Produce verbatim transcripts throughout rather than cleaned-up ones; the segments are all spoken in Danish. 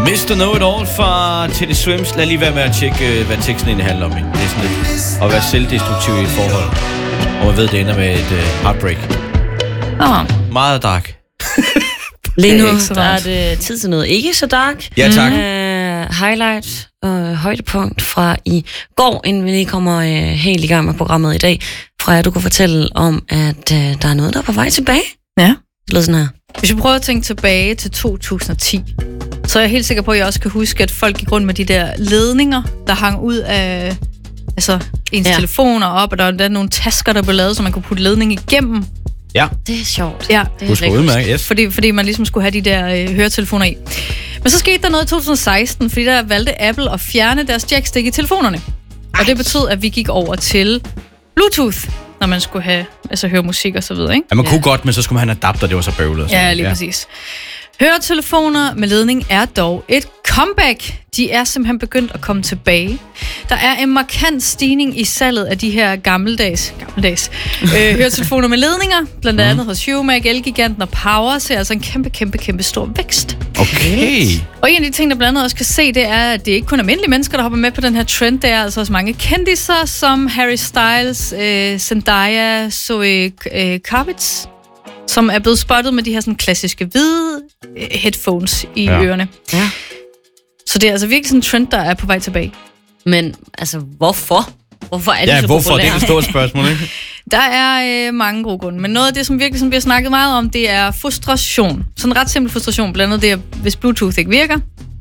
mister Know-It-All fra Teddy Swims. Lad lige være med at tjekke, hvad teksten egentlig handler om. Ikke? Det er sådan lidt at være selvdestruktiv i et forhold. Og man ved, det ender med et uh, heartbreak. Oh. Meget dark. Lige nu der er det tid til noget ikke så dark. Ja, tak. Uh, highlight og uh, højdepunkt fra i går, inden vi lige kommer uh, helt i gang med programmet i dag. Freja, du kunne fortælle om, at uh, der er noget, der er på vej tilbage. Ja. Det lyder sådan her. Hvis vi prøver at tænke tilbage til to tusind og ti, så er jeg helt sikker på, at jeg også kan huske, at folk gik rundt med de der ledninger, der hang ud af altså, ens ja. telefoner op, og der var nogle tasker, der blev lavet, så man kunne putte ledning igennem. Ja. Det er sjovt. Ja. Det er Husk udmærket, yes. Fordi, fordi man ligesom skulle have de der øh, høretelefoner i. Men så skete der noget i to tusind og seksten, fordi der valgte Apple at fjerne deres jackstick i telefonerne. Ej. Og det betød, at vi gik over til Bluetooth, når man skulle have, altså høre musik og så videre, ikke? Ja, man kunne Ja. godt, men så skulle man have en adapter, det var så bøvlet. Ja, lige ja. præcis. Høretelefoner med ledning er dog et comeback. De er simpelthen begyndt at komme tilbage. Der er en markant stigning i salget af de her gammeldags, gammeldags øh, høretelefoner med ledninger. Blandt andet mm. hos Humag, Elgiganten og Power ser altså en kæmpe, kæmpe, kæmpe stor vækst. Okay. Og en af de ting, der blandt andet også kan se, det er, at det ikke kun er almindelige mennesker, der hopper med på den her trend. Det er altså også mange kendiser, som Harry Styles, øh, Zendaya, Zoe øh, Kravitz, som er blevet spottet med de her sådan klassiske hvide headphones i ja. ørerne. Ja. Så det er altså virkelig sådan en trend, der er på vej tilbage. Men altså, hvorfor? Hvorfor er det Ja, så hvorfor? populært? Det er et stort spørgsmål, ikke? Der er øh, mange gode grunde, men noget af det, som virkelig som vi har snakket meget om, det er frustration. Sådan en ret simpel frustration, blandt andet det, at hvis Bluetooth ikke virker,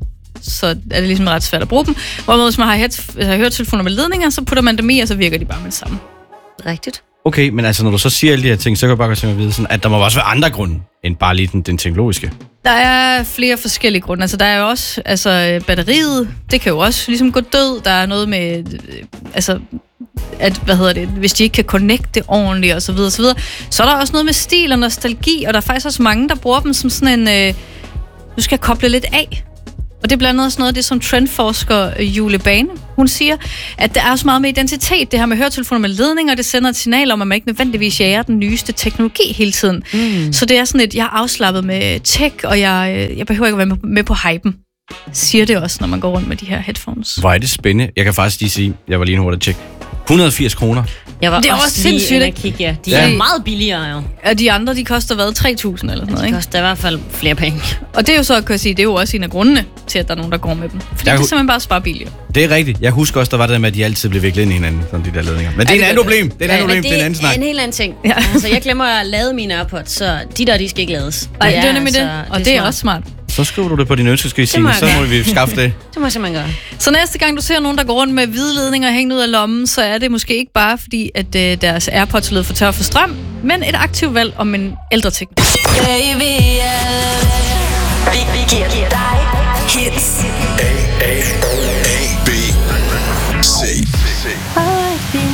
så er det ligesom ret svært at bruge dem. Hvorimod hvis man har, head, har høretelefoner med ledninger, så putter man dem i, og så virker de bare med det samme. Rigtigt. Okay, men altså, når du så siger alle de her ting, så kan jeg bare godt tænke mig at vide, sådan, at der må også være andre grunde, end bare lige den, den teknologiske. Der er flere forskellige grunde. Altså, der er jo også altså, batteriet. Det kan jo også ligesom gå død. Der er noget med, øh, altså, at, hvad hedder det, hvis de ikke kan connecte ordentligt og så videre, og så videre. Så er der også noget med stil og nostalgi, og der er faktisk også mange, der bruger dem som sådan en, øh, du skal koble lidt af. Og det er blandt andet også noget af det, som trendforsker Julie Bane, hun siger, at der er også meget med identitet. Det her med høretelefoner med ledninger, det sender et signal om, at man ikke nødvendigvis jager den nyeste teknologi hele tiden. Mm. Så det er sådan et, jeg er afslappet med tech, og jeg, jeg behøver ikke at være med på hypen. Siger det også, når man går rundt med de her headphones. Hvor er det spændende. Jeg kan faktisk lige sige, jeg var lige hurtigt at tjekke. et hundrede og firs kroner. Jeg var det er også, også sindssygt, lige ikke? kigge, ja. De ja. er meget billigere, jo. Og de andre, de koster hvad? tre tusind eller sådan noget, De ikke? koster i hvert fald flere penge. Og det er jo så, kan jeg sige, det er jo også en af grundene til, at der er nogen, der går med dem. Fordi jeg det er simpelthen bare spare billigere. Det er rigtigt. Jeg husker også, der var det der med, at de altid blev viklet ind i hinanden, sådan de der ledninger. Men det er ja, en anden problem. Det er en anden problem. Det Det er en anden er snak. en helt anden ting. Ja. Altså, jeg glemmer at lade mine AirPods, så de der, de skal ikke lades. Nej, det er nemlig altså, det. Og det er, det er også smart. Så skriver du det på din ønskeskrive, må jeg så må gøre. vi skaffe det. Det må jeg simpelthen gøre. Så næste gang du ser nogen, der går rundt med hvide ledninger hængende ud af lommen, så er det måske ikke bare fordi, at øh, deres AirPods lød for tør for strøm, men et aktivt valg om en ældre teknik. Baby,